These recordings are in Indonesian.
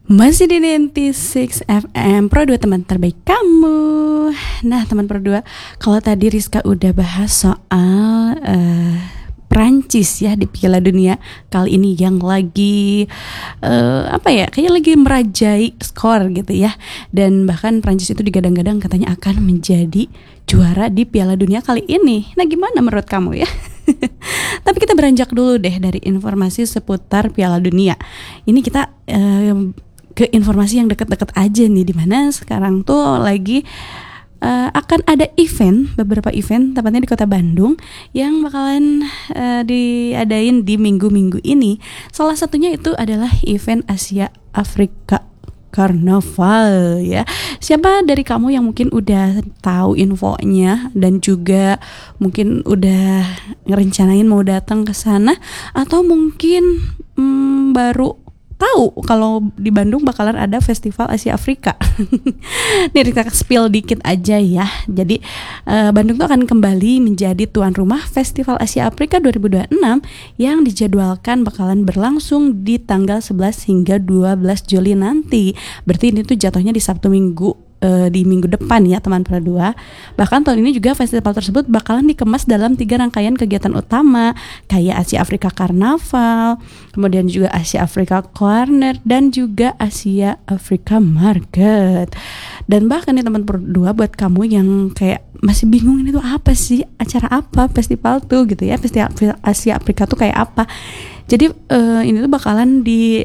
Masih di 96 FM Pro 2, teman terbaik kamu. Nah teman Pro 2, kalau tadi Rizka udah bahas soal Prancis ya di Piala Dunia kali ini yang lagi kayak lagi merajai skor gitu ya. Dan bahkan Prancis itu digadang-gadang katanya akan menjadi juara di Piala Dunia kali ini. Nah gimana menurut kamu ya? Tapi kita beranjak dulu deh dari informasi seputar Piala Dunia. Ini kita ke informasi yang deket-deket aja nih, dimana sekarang tuh lagi akan ada beberapa event tepatnya di kota Bandung yang bakalan diadain di minggu-minggu ini. Salah satunya itu adalah event Asia Afrika Karnaval ya. Siapa dari kamu yang mungkin udah tahu infonya dan juga mungkin udah ngerencanain mau datang ke sana, atau mungkin baru tahu kalau di Bandung bakalan ada Festival Asia Afrika. Nih kita spill dikit aja ya. Jadi Bandung tuh akan kembali menjadi tuan rumah Festival Asia Afrika 2026 yang dijadwalkan bakalan berlangsung di tanggal 11 hingga 12 Juli nanti. Berarti ini tuh jatuhnya di Sabtu Minggu, di minggu depan ya teman Pro 2. Bahkan tahun ini juga festival tersebut bakalan dikemas dalam 3 rangkaian kegiatan utama, kayak Asia Afrika Karnaval, kemudian juga Asia Afrika Corner, dan juga Asia Afrika Market. Dan bahkan nih teman Pro 2, buat kamu yang kayak masih bingung ini tuh apa sih, acara apa, festival tuh gitu ya, festival Asia Afrika tuh kayak apa. Jadi ini tuh bakalan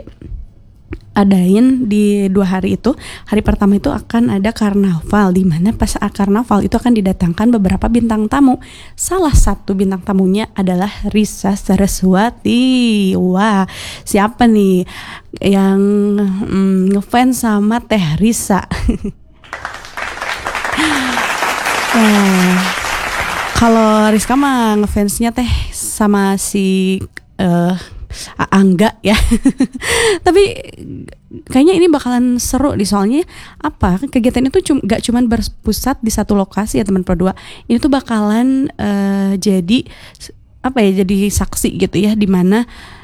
adain di 2 hari itu. Hari pertama itu akan ada karnaval, di mana pas karnaval itu akan didatangkan beberapa bintang tamu. Salah satu bintang tamunya adalah Risa Saraswati. Wah, siapa nih yang ngefans sama Teh Risa? Kalau Rizka mah ngefansnya Teh sama si Angga ya. Tapi kayaknya ini bakalan seru nih, soalnya kegiatan itu gak cuman berpusat di satu lokasi ya teman Pro 2. Ini tuh bakalan jadi saksi gitu ya, dimana